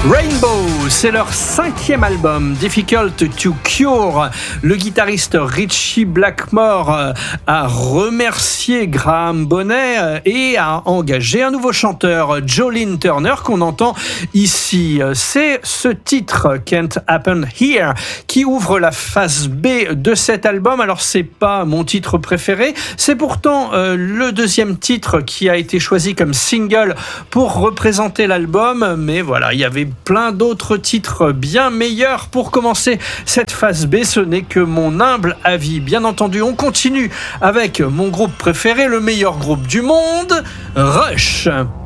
Rainbow, c'est leur 5e album, Difficult to Cure. Le guitariste Ritchie Blackmore a remercié Graham Bonnet et a engagé un nouveau chanteur, Jolene Turner, qu'on entend ici. C'est ce titre, Can't Happen Here, qui ouvre la phase B de cet album. Alors, c'est pas mon titre préféré, c'est pourtant le deuxième titre qui a été choisi comme single pour représenter l'album. Mais voilà, il y avait plein d'autres titres bien meilleurs pour commencer cette phase B. Ce n'est que mon humble avis. Bien entendu, on continue avec mon groupe préféré, le meilleur groupe du monde, Rush.